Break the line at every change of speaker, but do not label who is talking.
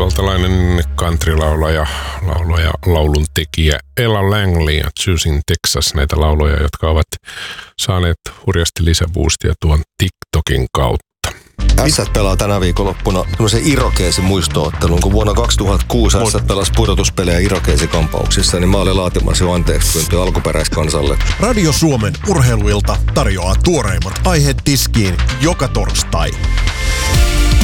yhdysvaltalainen countrylaulaja, laulun tekijä Ella Langley ja Choosing Texas, näitä lauloja, jotka ovat saaneet hurjasti lisäboostia tuon TikTokin kautta.
Ässät pelaa tänä viikonloppuna semmoisen Irokeesin muistoottelun, kun vuonna 2006 Ässät pelasi pudotuspelejä Irokeesikampauksissa, niin mä olin laatimassa jo anteeksi pyyntöä alkuperäiskansalle.
Radio Suomen urheiluilta tarjoaa tuoreimmat aiheet tiskiin joka torstai.